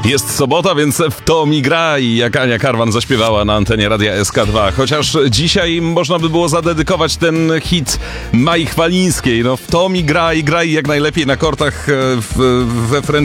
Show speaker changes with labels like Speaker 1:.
Speaker 1: Jest sobota, więc w to mi graj, jak Ania Karwan zaśpiewała na antenie Radia SK2. Chociaż dzisiaj można by było zadedykować ten hit Mai Chwalińskiej. No w to mi graj jak najlepiej na kortach we French